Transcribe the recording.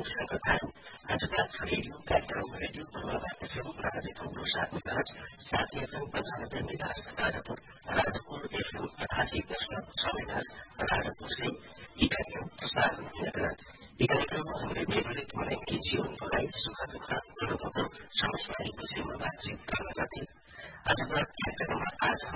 मुक्तिसँग थाल्यौं। आजका रेडियो कार्यक्रम रेडियो पूर्वाधार एफएम प्राविधिक साथमा 7 FM 95 megahertz Rajapur, Rajapur FM 88.6 megahertz Rajapur से यी कार्यक्रम प्रसारण हुने यी कार्यक्रममा हामीले बेगुलित बनाएकी जीवनको लागि सुख दुःख अनुभवको समस्याको विषयमा बातचित गर्ने गर्थे। आजका कार्यक्रममा आज